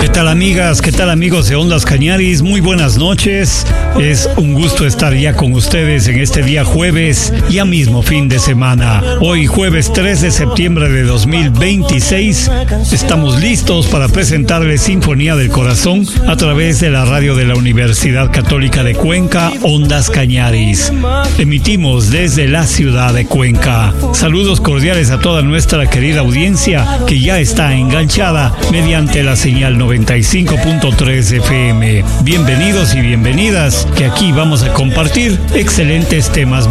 ¿Qué tal amigas? ¿Qué tal amigos de Ondas Cañaris? Muy buenas noches. Es un gusto estar ya con ustedes en este día jueves, ya mismo fin de semana. Hoy jueves 3 de septiembre de 2026 estamos listos para presentarles Sinfonía del Corazón a través de la radio de la Universidad Católica de Cuenca, Ondas Cañaris. Emitimos desde la ciudad de Cuenca. Saludos cordiales a toda nuestra querida audiencia que ya está enganchada mediante la señal 95.3 FM. Bienvenidos y bienvenidas, que aquí vamos a compartir excelentes temas